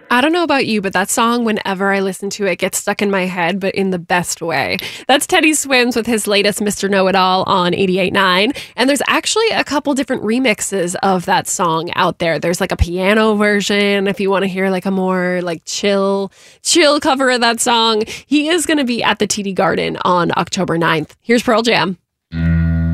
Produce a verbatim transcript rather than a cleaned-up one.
I don't know about you, but that song, whenever I listen to it, gets stuck in my head, but in the best way. That's Teddy Swims with his latest Mister Know-It-All on eighty-eight point nine. And there's actually a couple different remixes of that song out there. There's like a piano version if you want to hear like a more like chill, chill cover of that song. He is going to be at the T D Garden on October ninth. Here's Pearl Jam.